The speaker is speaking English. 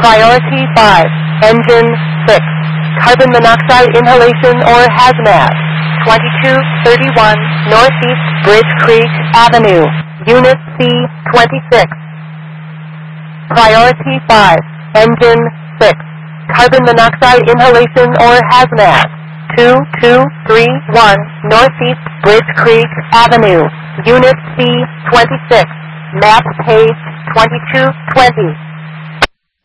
Priority 5, Engine 6, carbon monoxide inhalation or hazmat. 2231 Northeast Bridge Creek Avenue, Unit C26. Priority 5, Engine 6, carbon monoxide inhalation or hazmat. 2231 Northeast Bridge Creek Avenue, Unit C26, map page 2220.